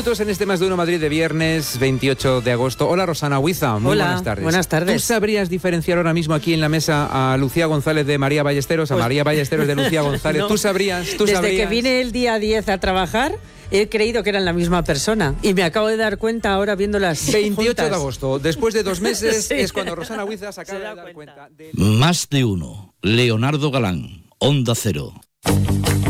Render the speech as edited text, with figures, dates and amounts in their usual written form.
minutos en este Más de Uno Madrid de viernes 28 de agosto. Hola, Rosana Huiza, muy buenas tardes. Buenas tardes. ¿Tú sabrías diferenciar ahora mismo aquí en la mesa a Lucía González de María Ballesteros, a María Ballesteros de Lucía González? No. ¿Tú sabrías? Desde que vine el día 10 a trabajar, he creído que eran la misma persona. Y me acabo de dar cuenta ahora viéndolas 28 juntas. de agosto, después de 2 meses, Sí. es cuando Rosana Huiza se acaba de dar cuenta. Más de Uno. Leonardo Galán, Onda Cero.